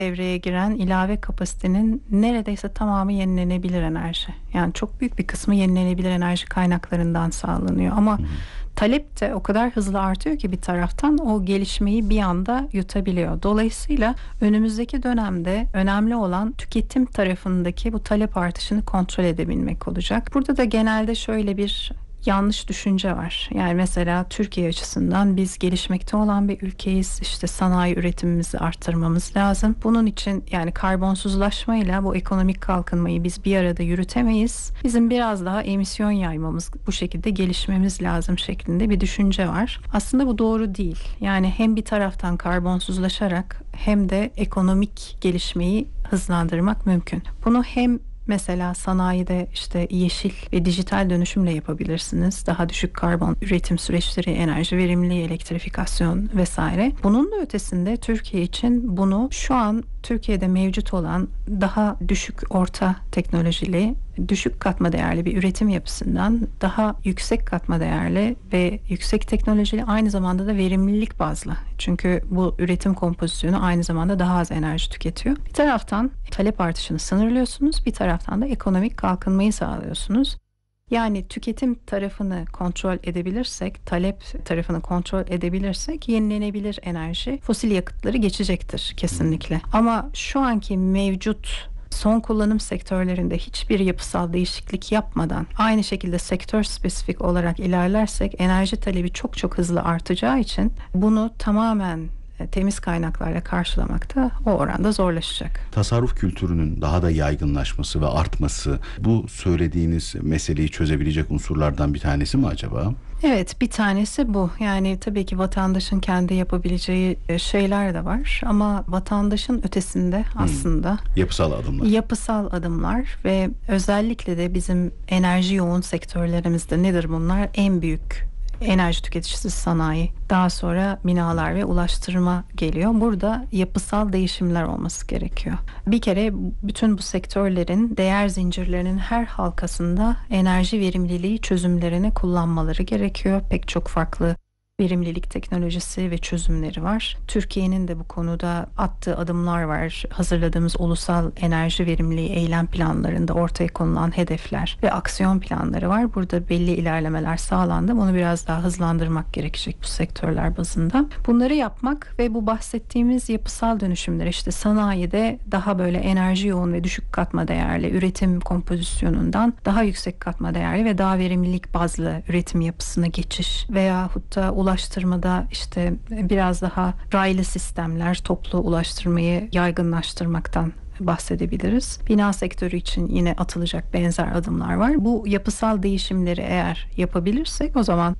devreye giren ilave kapasitenin neredeyse tamamı yenilenebilir enerji. Yani çok büyük bir kısmı yenilenebilir enerji kaynaklarından sağlanıyor. Ama Hı hı. talep de o kadar hızlı artıyor ki bir taraftan o gelişmeyi bir anda yutabiliyor. Dolayısıyla önümüzdeki dönemde önemli olan tüketim tarafındaki bu talep artışını kontrol edebilmek olacak. Burada da genelde şöyle bir yanlış düşünce var. Yani mesela Türkiye açısından biz gelişmekte olan bir ülkeyiz. İşte sanayi üretimimizi arttırmamız lazım. Bunun için yani karbonsuzlaşmayla bu ekonomik kalkınmayı biz bir arada yürütemeyiz. Bizim biraz daha emisyon yaymamız, bu şekilde gelişmemiz lazım şeklinde bir düşünce var. Aslında bu doğru değil. Yani hem bir taraftan karbonsuzlaşarak hem de ekonomik gelişmeyi hızlandırmak mümkün. Bunu hem mesela sanayide işte yeşil ve dijital dönüşümle yapabilirsiniz. Daha düşük karbon üretim süreçleri, enerji verimliliği, elektrifikasyon vesaire. Bunun da ötesinde Türkiye için bunu şu an Türkiye'de mevcut olan daha düşük orta teknolojili, düşük katma değerli bir üretim yapısından daha yüksek katma değerli ve yüksek teknolojili, aynı zamanda da verimlilik bazlı. Çünkü bu üretim kompozisyonu aynı zamanda daha az enerji tüketiyor. Bir taraftan talep artışını sınırlıyorsunuz, bir taraftan da ekonomik kalkınmayı sağlıyorsunuz. Yani tüketim tarafını kontrol edebilirsek, talep tarafını kontrol edebilirsek yenilenebilir enerji, fosil yakıtları geçecektir kesinlikle. Ama şu anki mevcut son kullanım sektörlerinde hiçbir yapısal değişiklik yapmadan aynı şekilde sektör spesifik olarak ilerlersek enerji talebi çok çok hızlı artacağı için bunu tamamen temiz kaynaklarla karşılamak da o oranda zorlaşacak. Tasarruf kültürünün daha da yaygınlaşması ve artması bu söylediğiniz meseleyi çözebilecek unsurlardan bir tanesi mi acaba? Evet, bir tanesi bu. Yani tabii ki vatandaşın kendi yapabileceği şeyler de var ama vatandaşın ötesinde aslında Yapısal adımlar. yapısal adımlar ve özellikle de bizim enerji yoğun sektörlerimizde nedir bunlar? En büyük enerji tüketicisi sanayi. Daha sonra binalar ve ulaştırma geliyor. Burada yapısal değişimler olması gerekiyor. Bir kere bütün bu sektörlerin değer zincirlerinin her halkasında enerji verimliliği çözümlerini kullanmaları gerekiyor. Pek çok farklı verimlilik teknolojisi ve çözümleri var. Türkiye'nin de bu konuda attığı adımlar var. Hazırladığımız ulusal enerji verimliliği eylem planlarında ortaya konulan hedefler ve aksiyon planları var. Burada belli ilerlemeler sağlandı. Onu biraz daha hızlandırmak gerekecek bu sektörler bazında. Bunları yapmak ve bu bahsettiğimiz yapısal dönüşümler, işte sanayide daha böyle enerji yoğun ve düşük katma değerli üretim kompozisyonundan daha yüksek katma değerli ve daha verimlilik bazlı üretim yapısına geçiş veyahut da ulaştırmada işte biraz daha raylı sistemler, toplu ulaştırmayı yaygınlaştırmaktan bahsedebiliriz. Bina sektörü için yine atılacak benzer adımlar var. Bu yapısal değişimleri eğer yapabilirsek o zaman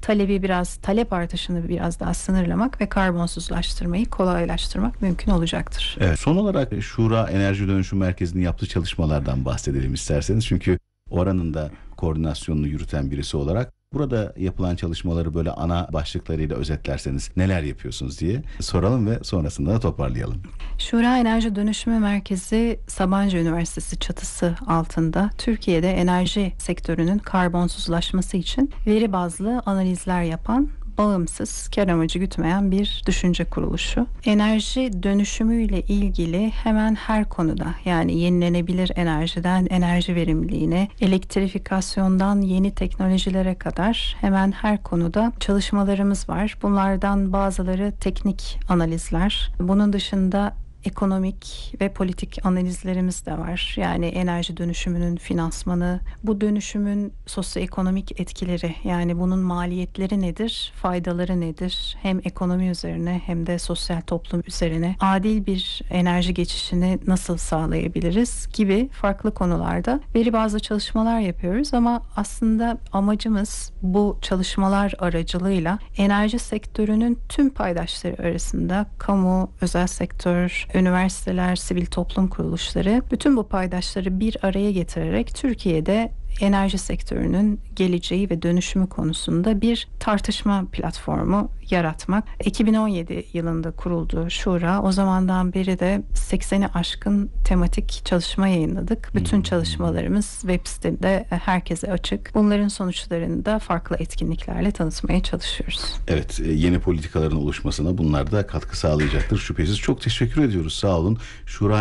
talep artışını biraz daha sınırlamak ve karbonsuzlaştırmayı kolaylaştırmak mümkün olacaktır. Evet. Son olarak Şura Enerji Dönüşüm Merkezi'nin yaptığı çalışmalardan bahsedelim isterseniz. Çünkü oranın da koordinasyonunu yürüten birisi olarak burada yapılan çalışmaları böyle ana başlıklarıyla özetlerseniz neler yapıyorsunuz diye soralım ve sonrasında da toparlayalım. Şura Enerji Dönüşümü Merkezi Sabancı Üniversitesi çatısı altında Türkiye'de enerji sektörünün karbonsuzlaşması için veri bazlı analizler yapan, bağımsız, kar amacı gütmeyen bir düşünce kuruluşu. Enerji dönüşümüyle ilgili hemen her konuda, yani yenilenebilir enerjiden enerji verimliliğine, elektrifikasyondan yeni teknolojilere kadar hemen her konuda çalışmalarımız var. Bunlardan bazıları teknik analizler. Bunun dışında ekonomik ve politik analizlerimiz de var. Yani enerji dönüşümünün finansmanı, bu dönüşümün sosyoekonomik etkileri, yani bunun maliyetleri nedir, faydaları nedir? Hem ekonomi üzerine hem de sosyal toplum üzerine adil bir enerji geçişini nasıl sağlayabiliriz gibi farklı konularda veri bazlı çalışmalar yapıyoruz ama aslında amacımız bu çalışmalar aracılığıyla enerji sektörünün tüm paydaşları arasında kamu, özel sektör, üniversiteler, sivil toplum kuruluşları, bütün bu paydaşları bir araya getirerek Türkiye'de enerji sektörünün geleceği ve dönüşümü konusunda bir tartışma platformu yaratmak. 2017 yılında kuruldu Şura. O zamandan beri de 80'i aşkın tematik çalışma yayınladık. Bütün çalışmalarımız web sitemde herkese açık. Bunların sonuçlarını da farklı etkinliklerle tanıtmaya çalışıyoruz. Evet, yeni politikaların oluşmasına bunlar da katkı sağlayacaktır şüphesiz. Çok teşekkür ediyoruz. Sağ olun. Şura